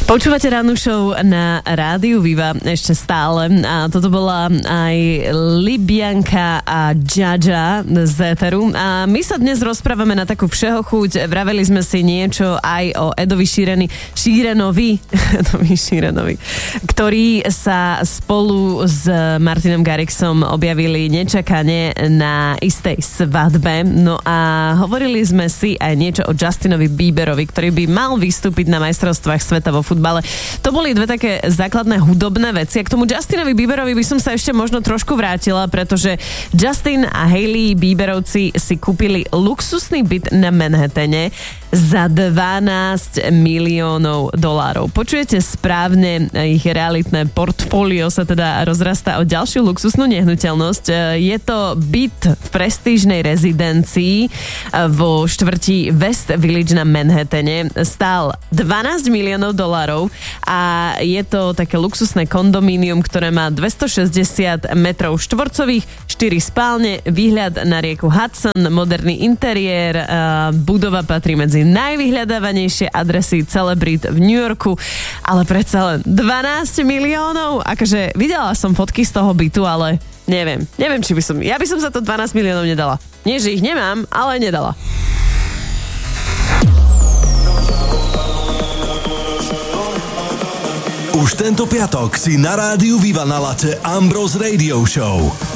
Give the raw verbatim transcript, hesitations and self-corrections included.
Počúvate rannú show na rádiu Viva ešte stále a toto bola aj Libianka a Jaja z éteru a my sa dnes rozprávame na takú všeho chuť. Vraveli sme si niečo aj o Edovi Šíreni, Šírenovi, Edovi Šírenovi, ktorí sa spolu s Martinom Garrixom objavili nečakane na istej svadbe. No a hovorili sme si aj niečo o Justinovi Bieberovi, ktorý by mal vystúpiť na majstrovstvách sveta vo futbale. To boli dve také základné hudobné veci. A k tomu Justinovi Bieberovi by som sa ešte možno trošku vrátila, pretože Justin a Hailey Bieberovci si kúpili luxusný byt na Manhattane za dvanásť miliónov dolárov. Počujete správne, ich realitné portfólio sa teda rozrastá o ďalšiu luxusnú nehnuteľnosť. Je to byt v prestížnej rezidencii vo štvrti West Village na Manhattane. Stál dvanásť miliónov dolárov a je to také luxusné kondomínium, ktoré má dvestošesťdesiat metrov štvorcových, štyri spálne, výhľad na rieku Hudson, moderný interiér, budova patrí medzi najvyhľadávanejšie adresy celebrít v New Yorku, ale predsa len dvanásť miliónov. Akože videla som fotky z toho bytu, ale neviem, neviem, či by som, ja by som za to dvanásť miliónov nedala. Nie, že ich nemám, ale nedala. Už tento piatok si na rádiu Viva naladte Ambrose Radio Show.